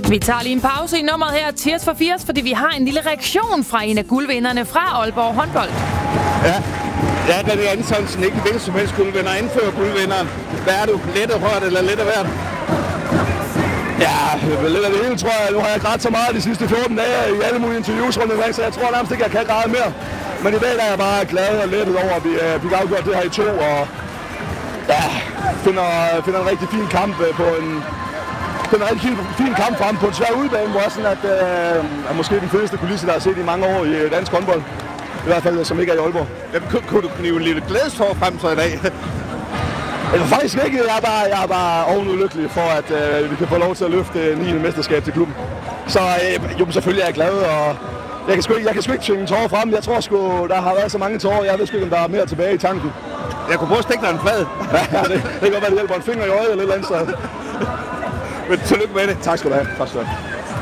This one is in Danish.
Vi tager lige en pause i nummeret her, Tears for Fears, fordi vi har en lille reaktion fra en af guldvinderne fra Aalborg håndbold. Ja, René Antonsen, ikke en hvilken som helst guldvinder, indfører guldvinderen. Hvad er du? Let og rørt eller let og hvert? Ja, lidt af det hele, tror jeg. Nu har jeg grædt så meget de sidste 14 dage i alle mulige interviews rundt omkring, så jeg tror nærmest ikke, jeg kan græde mere. Men i dag er jeg bare glad og lettet over, at vi fik afgjort det her i 2, og ja, finder en rigtig fin kamp på en fin kamp frem på en svær udebane, hvor sådan at er måske den fedeste kulisse, der har set i mange år i dansk håndbold. I hvert fald, som ikke er i Aalborg. Kunne du knive en lille glædestår frem så i dag? Eller faktisk ikke. Jeg er bare ovenulykkelig for, at vi kan få lov til at løfte 9. mesterskab til klubben. Så jo, selvfølgelig er jeg glad, og jeg kan sgu ikke tvinge tårer frem. Jeg tror sgu, der har været så mange tårer. Jeg ved sgu ikke, om der er mere tilbage i tanken. Jeg kunne prøve at stikke dig en flad. Ja, det kan godt være, det hjælper en finger i øjet eller et eller andet sted. Men tillykke med det. Tak skal du have.